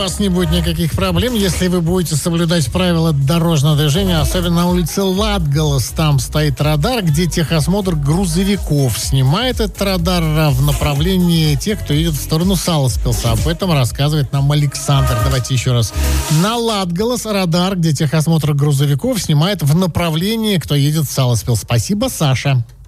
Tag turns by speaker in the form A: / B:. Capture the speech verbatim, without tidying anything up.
A: вас не будет никаких проблем, если вы будете соблюдать правила дорожного движения, особенно на улице Латгалас. Там стоит радар, где техосмотр грузовиков снимает этот радар в направлении тех, кто едет в сторону Саласпилса. Об этом рассказывает нам Александр. Давайте еще раз. На Латгалас радар, где техосмотр грузовиков снимает в направлении, кто едет в Саласпилс. Спасибо, Саша.